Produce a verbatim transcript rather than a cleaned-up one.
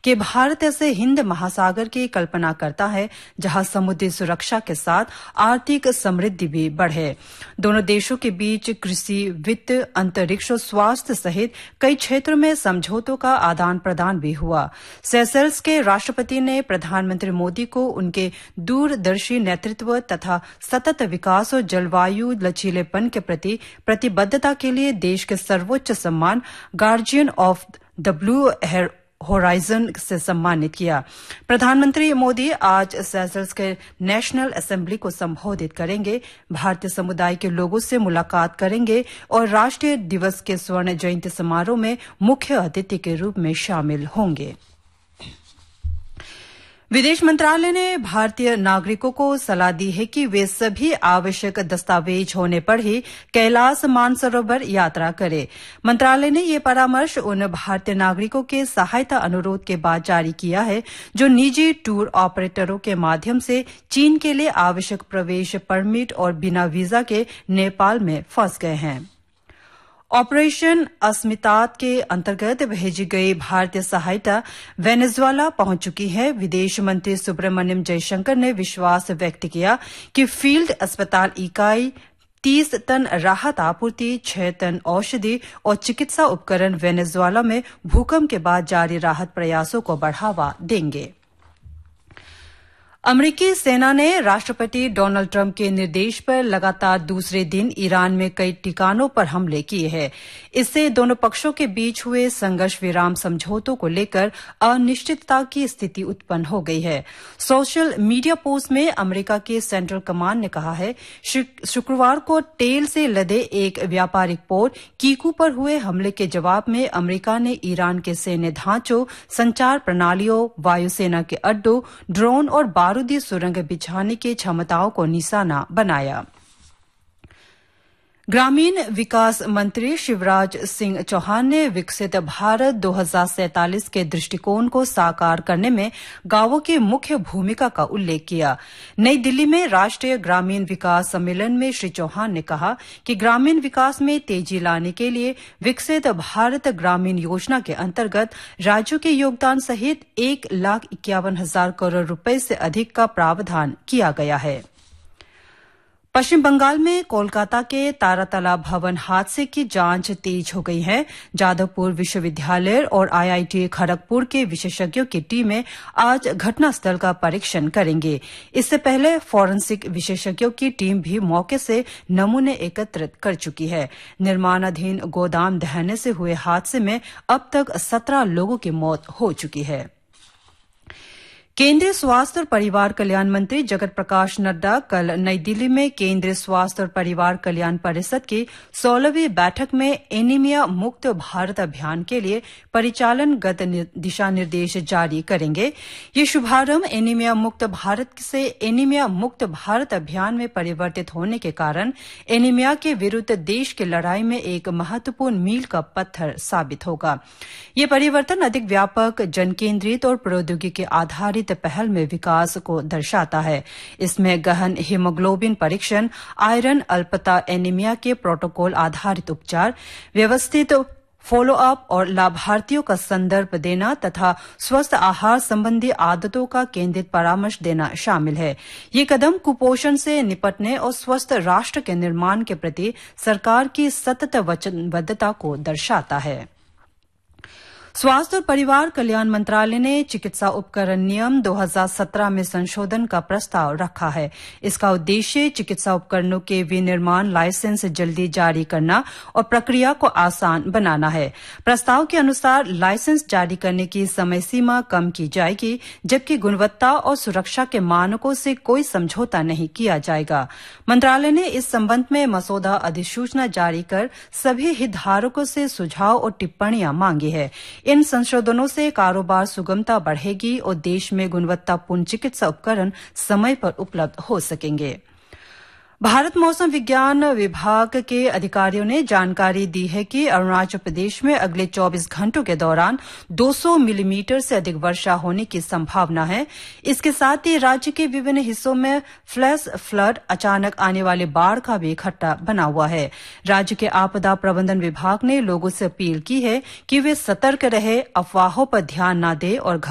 कि भारत ऐसे हिंद महासागर की कल्पना करता है जहां समुद्री सुरक्षा के साथ आर्थिक समृद्धि भी बढ़े। दोनों देशों के बीच कृषि, वित्त, अंतरिक्ष और स्वास्थ्य सहित कई क्षेत्रों में समझौतों का आदान प्रदान भी हुआ। सेशेल्स के राष्ट्रपति ने प्रधानमंत्री मोदी को उनके दूरदर्शी नेतृत्व तथा सतत विकास और जलवायु लचीलेपन के प्रति प्रतिबद्धता के लिए देश के सर्वोच्च सम्मान guardian of the blue horizon से सम्मानित किया। प्रधानमंत्री मोदी आज सेशेल्स के नेशनल असेंबली को संबोधित करेंगे, भारतीय समुदाय के लोगों से मुलाकात करेंगे और राष्ट्रीय दिवस के स्वर्ण जयंती समारोह में मुख्य अतिथि के रूप में शामिल होंगे। विदेश मंत्रालय ने भारतीय नागरिकों को सलाह दी है कि वे सभी आवश्यक दस्तावेज होने पर ही कैलाश मानसरोवर यात्रा करें। मंत्रालय ने यह परामर्श उन भारतीय नागरिकों के सहायता अनुरोध के बाद जारी किया है जो निजी टूर ऑपरेटरों के माध्यम से चीन के लिए आवश्यक प्रवेश परमिट और बिना वीजा के नेपाल में फंस गए हैं। ऑपरेशन अस्मितात के अंतर्गत भेजी गई भारतीय सहायता वेनेजुएला पहुंच चुकी है। विदेश मंत्री सुब्रमण्यम जयशंकर ने विश्वास व्यक्त किया कि फील्ड अस्पताल इकाई तीस टन राहत आपूर्ति, छह टन औषधि और चिकित्सा उपकरण वेनेजुएला में भूकंप के बाद जारी राहत प्रयासों को बढ़ावा देंगे। अमरीकी सेना ने राष्ट्रपति डोनाल्ड ट्रंप के निर्देश पर लगातार दूसरे दिन ईरान में कई ठिकानों पर हमले किए हैं। इससे दोनों पक्षों के बीच हुए संघर्ष विराम समझौतों को लेकर अनिश्चितता की स्थिति उत्पन्न हो गई है। सोशल मीडिया पोस्ट में अमरीका के सेंट्रल कमांड ने कहा है, शुक्रवार को तेल से लदे एक व्यापारिक पोत कीकू पर हुए हमले के जवाब में अमरीका ने ईरान के सैन्य ढांचों, संचार प्रणालियों, वायुसेना के अड्डों, ड्रोन और बारूदी सुरंग बिछाने की क्षमताओं को निशाना बनाया। ग्रामीण विकास मंत्री शिवराज सिंह चौहान ने विकसित भारत दो हज़ार सैंतालीस के दृष्टिकोण को साकार करने में गांवों की मुख्य भूमिका का उल्लेख किया। नई दिल्ली में राष्ट्रीय ग्रामीण विकास सम्मेलन में श्री चौहान ने कहा कि ग्रामीण विकास में तेजी लाने के लिए विकसित भारत ग्रामीण योजना के अंतर्गत राज्यों के योगदान सहित एक लाख इक्यावन हजार करोड़ रुपए से अधिक का प्रावधान किया गया है। पश्चिम बंगाल में कोलकाता के तारातला भवन हादसे की जांच तेज हो गई है। जादवपुर विश्वविद्यालय और आईआईटी खड़गपुर के विशेषज्ञों की टीमें आज घटनास्थल का परीक्षण करेंगे। इससे पहले फॉरेंसिक विशेषज्ञों की टीम भी मौके से नमूने एकत्रित कर चुकी है। निर्माणाधीन गोदाम ढहने से हुए हादसे में अब तक सत्रह लोगों की मौत हो चुकी है। केंद्रीय स्वास्थ्य और परिवार कल्याण मंत्री जगत प्रकाश नड्डा कल नई दिल्ली में केंद्रीय स्वास्थ्य और परिवार कल्याण परिषद की सोलहवीं बैठक में एनीमिया मुक्त भारत अभियान के लिए परिचालनगत दिशा निर्देश जारी करेंगे। ये शुभारंभ एनीमिया मुक्त भारत से एनीमिया मुक्त भारत अभियान में परिवर्तित होने के कारण एनीमिया के विरुद्ध देश की लड़ाई में एक महत्वपूर्ण मील का पत्थर साबित होगा। ये परिवर्तन अधिक व्यापक, जनकेंद्रित और प्रौद्योगिकी आधारित पहल में विकास को दर्शाता है। इसमें गहन हीमोग्लोबिन परीक्षण, आयरन अल्पता एनीमिया के प्रोटोकॉल आधारित उपचार, व्यवस्थित फॉलो अप और लाभार्थियों का संदर्भ देना तथा स्वस्थ आहार संबंधी आदतों का केंद्रित परामर्श देना शामिल है। ये कदम कुपोषण से निपटने और स्वस्थ राष्ट्र के निर्माण के प्रति सरकार की सतत वचनबद्धता को दर्शाता है। स्वास्थ्य और परिवार कल्याण मंत्रालय ने चिकित्सा उपकरण नियम दो हज़ार सत्रह में संशोधन का प्रस्ताव रखा है। इसका उद्देश्य चिकित्सा उपकरणों के विनिर्माण लाइसेंस जल्दी जारी करना और प्रक्रिया को आसान बनाना है। प्रस्ताव के अनुसार लाइसेंस जारी करने की समय सीमा कम की जाएगी, जबकि गुणवत्ता और सुरक्षा के मानकों से कोई समझौता नहीं किया जाएगा। मंत्रालय ने इस संबंध में मसौदा अधिसूचना जारी कर सभी हितधारकों से सुझाव और टिप्पणियां मांगी है। इन संशोधनों से कारोबार सुगमता बढ़ेगी और देश में गुणवत्तापूर्ण चिकित्सा उपकरण समय पर उपलब्ध हो सकेंगे। भारत मौसम विज्ञान विभाग के अधिकारियों ने जानकारी दी है कि अरुणाचल प्रदेश में अगले चौबीस घंटों के दौरान दो सौ मिलीमीटर से अधिक वर्षा होने की संभावना है। इसके साथ ही राज्य के विभिन्न हिस्सों में फ्लैश फ्लड, अचानक आने वाली बाढ़ का भी खतरा बना हुआ है। राज्य के आपदा प्रबंधन विभाग ने लोगों से अपील की है कि वे सतर्क रहे, अफवाहों पर ध्यान न दें और